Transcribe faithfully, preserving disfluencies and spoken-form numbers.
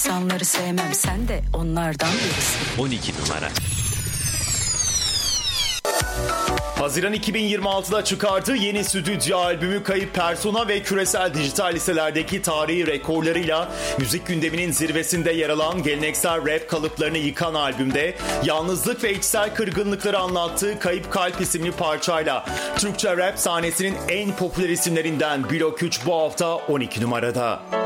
İnsanları sevmem, sen de onlardan birisin. on iki numara. Haziran iki bin yirmi altıda çıkardığı yeni stüdyo albümü Kayıp Persona ve küresel dijital listelerdeki tarihi rekorlarıyla müzik gündeminin zirvesinde yer alan geleneksel rap kalıplarını yıkan albümde yalnızlık ve içsel kırgınlıkları anlattığı Kayıp Kalp isimli parçayla Türkçe rap sahnesinin en popüler isimlerinden Blok üç bu hafta on iki numarada.